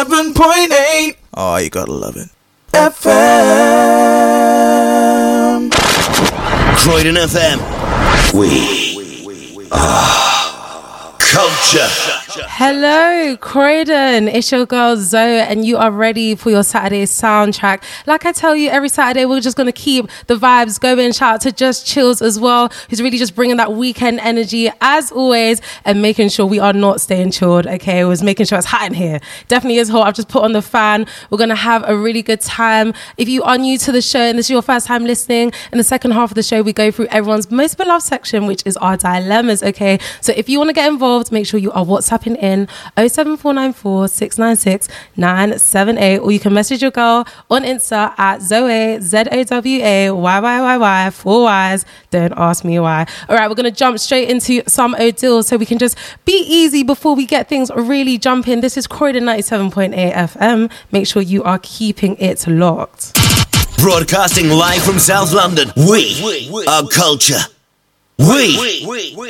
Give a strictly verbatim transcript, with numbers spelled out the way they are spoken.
ninety-seven point eight. Oh, you gotta love it. F M. Croydon F M. We are culture. Hello, Croydon. It's your girl Zoe, and you are ready for your Saturday soundtrack. Like I tell you, every Saturday we're just going to keep the vibes going. Shout out to Just Chills as well, who's really just bringing that weekend energy as always and making sure we are not staying chilled. Okay, it was making sure it's hot in here. Definitely is hot. I've just put on the fan. We're going to have a really good time. If you are new to the show and this is your first time listening, in the second half of the show we go through everyone's most beloved section, which is our dilemmas. Okay, so if you want to get involved, make sure you are WhatsApping in oh seven four nine four, six nine six, nine seven eight, or you can message your girl on Insta at Zoe, Z O W A Y Y Y Y, four Y's. Don't ask me why. All right, we're going to jump straight into some Odills so we can just be easy before we get things really jumping. This is Croydon ninety-seven point eight F M. Make sure you are keeping it locked. Broadcasting live from South London. We are culture. We